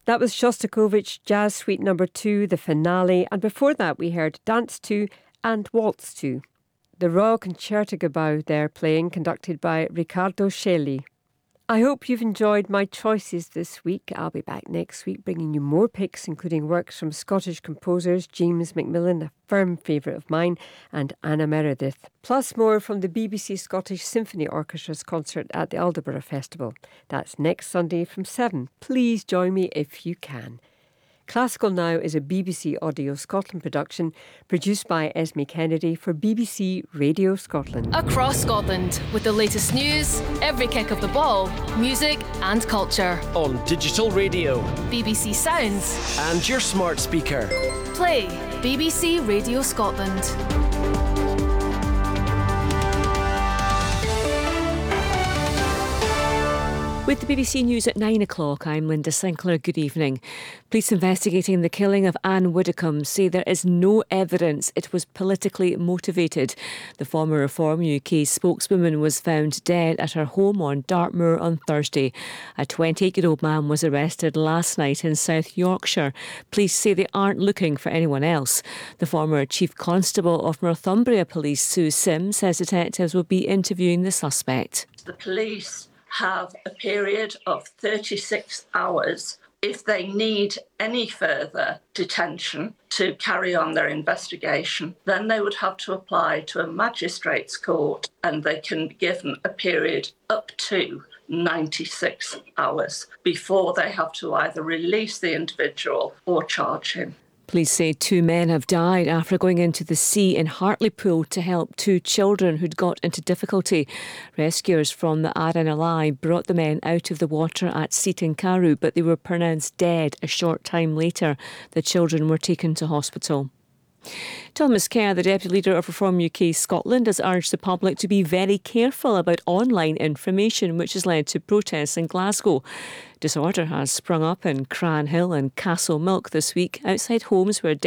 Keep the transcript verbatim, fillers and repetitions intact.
That was Shostakovich Jazz Suite number two, the finale, and before that we heard Dance two and Waltz two. The Royal Concertgebouw there playing, conducted by Riccardo Schelli. I hope you've enjoyed my choices this week. I'll be back next week bringing you more picks, including works from Scottish composers James Macmillan, a firm favourite of mine, and Anna Meredith. Plus more from the B B C Scottish Symphony Orchestra's concert at the Aldeburgh Festival. That's next Sunday from seven. Please join me if you can. Classical Now is a B B C Audio Scotland production produced by Esme Kennedy for B B C Radio Scotland. Across Scotland, with the latest news, every kick of the ball, music and culture. On digital radio, B B C Sounds, and your smart speaker. Play B B C Radio Scotland. With the B B C News at nine o'clock, I'm Linda Sinclair. Good evening. Police investigating the killing of Anne Widdecombe say there is no evidence it was politically motivated. The former Reform U K spokeswoman was found dead at her home on Dartmoor on Thursday. A twenty-eight-year-old man was arrested last night in South Yorkshire. Police say they aren't looking for anyone else. The former Chief Constable of Northumbria Police, Sue Sim, says detectives will be interviewing the suspect. The police have a period of thirty-six hours if they need any further detention to carry on their investigation. Then they would have to apply to a magistrate's court, and they can be given a period up to ninety-six hours before they have to either release the individual or charge him. Police say two men have died after going into the sea in Hartlepool to help two children who'd got into difficulty. Rescuers from the R N L I brought the men out of the water at Seaton Carew, but they were pronounced dead a short time later. The children were taken to hospital. Thomas Kerr, the Deputy Leader of Reform U K Scotland, has urged the public to be very careful about online information, which has led to protests in Glasgow. Disorder has sprung up in Cranhill and Castlemilk this week outside homes where